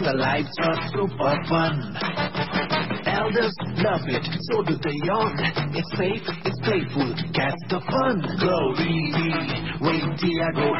longer lives are super fun. Elders love it, so do the young. It's safe, it's playful, catch the fun. Go easy, wait till I go